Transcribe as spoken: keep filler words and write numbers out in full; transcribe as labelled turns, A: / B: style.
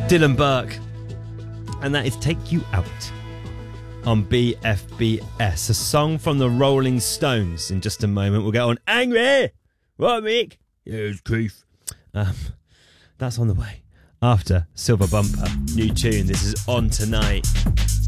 A: Dylan Burke. And that is Take You Out on B F B S, a song from the Rolling Stones. In just a moment, we'll get on Angry. What, Mick? Here's Keith. Um, that's on the way. After Silver Bumper, new tune. This is On Tonight.